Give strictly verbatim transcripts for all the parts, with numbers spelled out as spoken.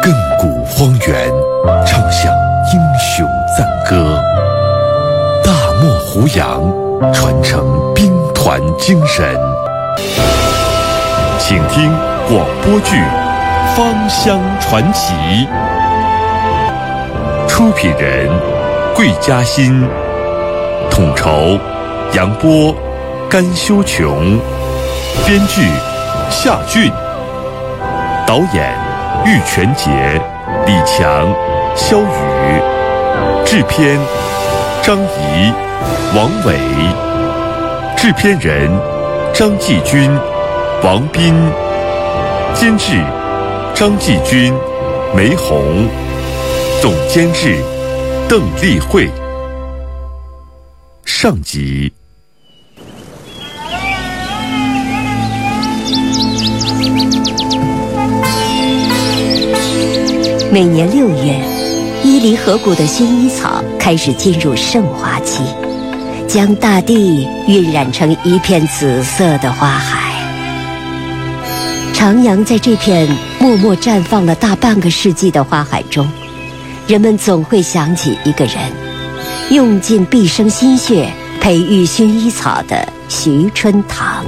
亘古荒原，唱响英雄赞歌；大漠胡杨，传承兵团精神。请听广播剧《芳香传奇》，出品人桂嘉欣，统筹杨波、甘修琼，编剧夏俊，导演玉泉杰、李强、肖宇，制片张怡、王伟，制片人张继军、王斌，监制张继军、梅红，总监制邓丽慧。上集。 每年六月，伊犁河谷的薰衣草开始进入盛花期，将大地晕染成一片紫色的花海。徜徉在这片默默绽放了大半个世纪的花海中，人们总会想起一个人，用尽毕生心血培育薰衣草的徐春堂。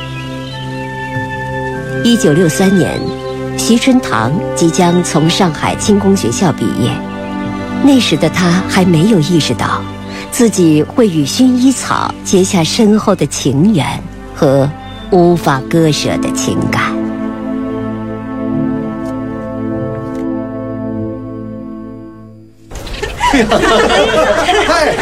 一九六三年，徐春堂即将从上海轻工学校毕业，那时的他还没有意识到自己会与薰衣草结下深厚的情缘和无法割舍的情感。 哎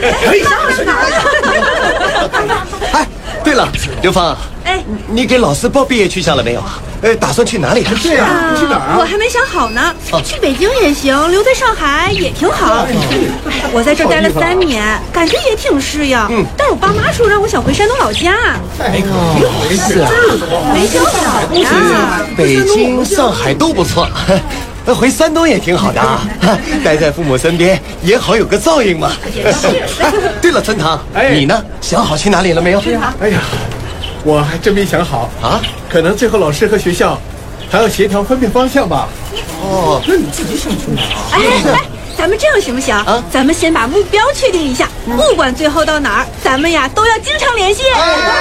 哎，对了，刘芳，哎，你给老四报毕业去向了没有啊？呃，打算去哪里啊？ 对啊，去哪儿啊？我还没想好呢。去北京也行，留在上海也挺好。我在这儿待了三年，感觉也挺适应。嗯，但是我爸妈说让我想回山东老家。哎， 没事啊， 没想好呀。 北京、上海都不错。回山东也挺好的啊，待在父母身边也好有个照应嘛。哎，对了，陈堂，你呢？想好去哪里了没有？ 哎呀，我还真没想好啊，可能最后老师和学校还要协调分配方向吧。 哦， 那你自己想去哪儿？ 哎哎，咱们这样行不行？啊，咱们先把目标确定一下，不管最后到哪儿，咱们呀都要经常联系。